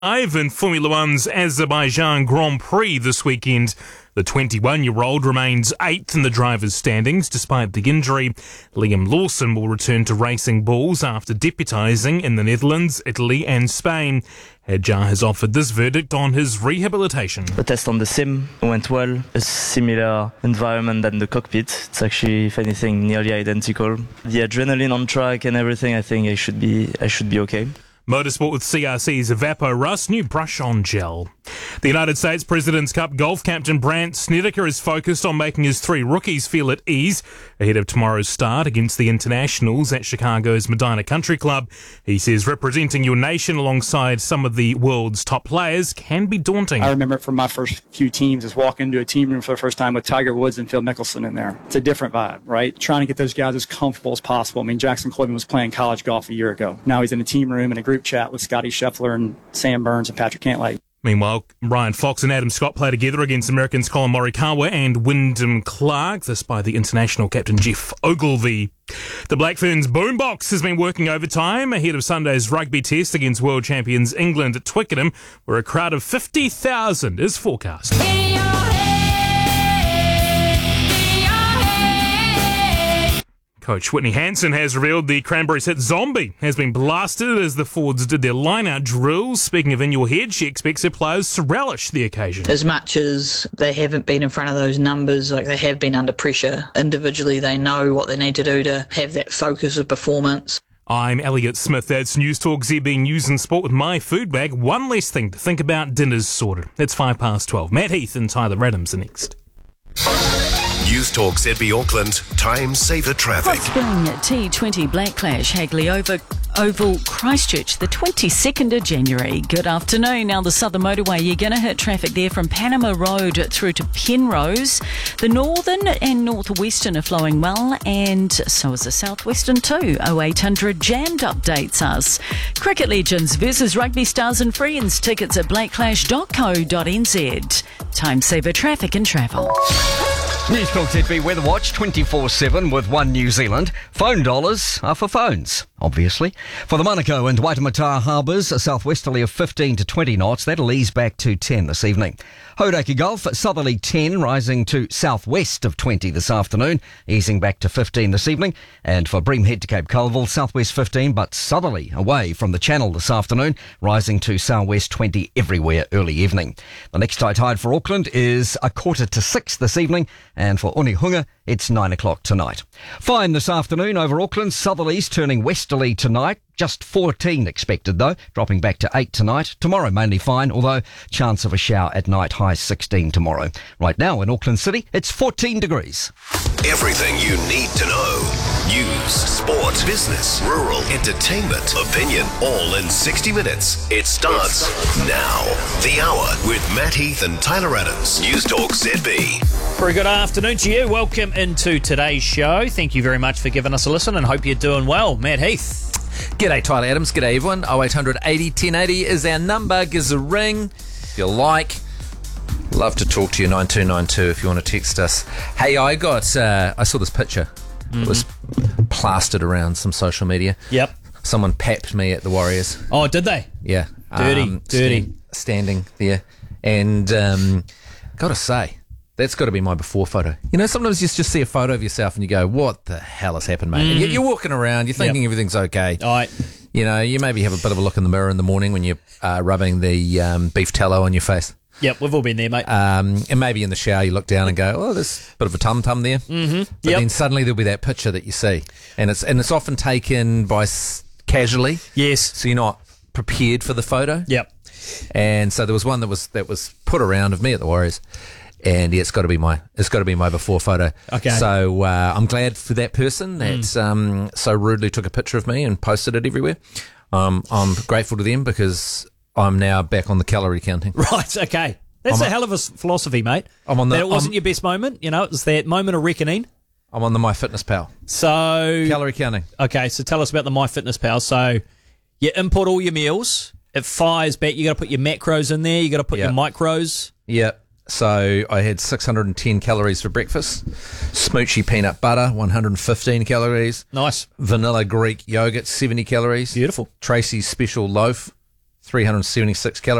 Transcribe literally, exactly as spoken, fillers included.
Live in Formula One's Azerbaijan Grand Prix this weekend. The twenty-one-year-old remains eighth in the drivers' standings despite the injury. Liam Lawson will return to Racing Bulls after deputising in the Netherlands, Italy and Spain. Hadjar has offered this verdict on his rehabilitation. The test on the sim went well. A similar environment than the cockpit. It's actually, if anything, nearly identical. The adrenaline on track and everything, I think I should be, I should be okay. Motorsport with C R C's Evapo Rust, new brush-on gel. The United States President's Cup golf captain Brandt Snedeker is focused on making his three rookies feel at ease ahead of tomorrow's start against the Internationals at Chicago's Medina Country Club. He says representing your nation alongside some of the world's top players can be daunting. I remember from my first few teams is walking into a team room for the first time with Tiger Woods and Phil Mickelson in there. It's a different vibe, right? Trying to get those guys as comfortable as possible. I mean, Jackson Coleman was playing college golf a year ago. Now he's in a team room in a group chat with Scotty Scheffler and Sam Burns and Patrick Cantlay. Meanwhile, Ryan Fox and Adam Scott play together against Americans Colin Morikawa and Wyndham Clark, this by the international captain Jeff Ogilvy. The Black Ferns Boombox has been working overtime ahead of Sunday's rugby test against world champions England at Twickenham, where a crowd of fifty thousand is forecast. Coach Whitney Hansen has revealed the Cranberries hit Zombie has been blasted as the Fords did their line-out drills. Speaking of in your head, she expects her players to relish the occasion. As much as they haven't been in front of those numbers, like they have been under pressure, individually they know what they need to do to have that focus of performance. I'm Elliot Smith. That's News Talk Z B News and Sport with my food bag. One less thing to think about, dinner's sorted. It's five past twelve. Matt Heath and Tyler Adams are next. News Talk Z B Auckland, time saver traffic. Hot Spring T twenty Black Clash, Hagley over Oval, Christchurch, the twenty-second of January. Good afternoon. Now the Southern Motorway, you're going to hit traffic there from Panama Road through to Penrose. The Northern and Northwestern are flowing well, and so is the Southwestern too. oh eight hundred Jammed updates us. Cricket Legends versus Rugby Stars and Friends. Tickets at blake clash dot co dot n z. Time saver traffic and travel. News Talk Z B Weather Watch twenty-four seven with One New Zealand. Phone dollars are for phones, obviously. For the Manukau and Waitemata harbours, a southwesterly of fifteen to twenty knots. That'll ease back to ten this evening. Hauraki Gulf, southerly ten, rising to southwest of twenty this afternoon, easing back to fifteen this evening. And for Bream Head to Cape Colville, southwest fifteen, but southerly away from the channel this afternoon, rising to southwest twenty everywhere early evening. The next high tide for Auckland is a quarter to six this evening, and for Onehunga, it's nine o'clock tonight. Fine this afternoon over Auckland, southerlies turning westerly tonight. Just fourteen expected though, dropping back to eight tonight. Tomorrow mainly fine, although chance of a shower at night, high sixteen tomorrow. Right now in Auckland City, it's fourteen degrees. Everything you need to know. News, sport, business, rural, entertainment, opinion, all in sixty minutes. It starts now. The Hour with Matt Heath and Tyler Adams. News Talk Z B. Very good afternoon to you. Welcome into today's show. Thank you very much for giving us a listen and hope you're doing well. Matt Heath. G'day Tyler Adams, g'day everyone. oh eight hundred eighty ten eighty is our number. Give us a ring if you like. Love to talk to you, nine two nine two if you want to text us. Hey, I got, uh, I saw this picture. Mm-hmm. It was plastered around some social media. Yep. Someone papped me at the Warriors. Oh, did they? Yeah. Dirty, um, dirty. Stand, standing there. And um, gotta say, that's got to be my before photo. You know, sometimes you just see a photo of yourself and you go, what the hell has happened, mate? Mm. And yet you're walking around, you're thinking yep. everything's okay. All right. You know, you maybe have a bit of a look in the mirror in the morning when you're uh, rubbing the um, beef tallow on your face. Yep, we've all been there, mate. Um, and maybe in the shower you look down and go, oh, there's a bit of a tum-tum there. Mm-hmm. But yep. then suddenly there'll be that picture that you see. And it's and it's often taken by s- casually. Yes. So you're not prepared for the photo. Yep. And so there was one that was that was put around of me at the Warriors. And yeah, it's got to be my it's got to be my before photo. Okay. So uh, I'm glad for that person that mm. um, so rudely took a picture of me and posted it everywhere. Um, I'm grateful to them because I'm now back on the calorie counting. Right. Okay. That's I'm a hell of a philosophy, mate. I'm on the. That it wasn't I'm, your best moment. You know, it was that moment of reckoning. I'm on the MyFitnessPal. So calorie counting. Okay. So tell us about the MyFitnessPal. So you input all your meals. It fires back. You got to put your macros in there. You got to put yep. your micros. Yeah. So I had six hundred ten calories for breakfast, smoochy peanut butter, one hundred fifteen calories. Nice. Vanilla Greek yogurt, seventy calories. Beautiful. Tracy's special loaf, three hundred seventy-six calories.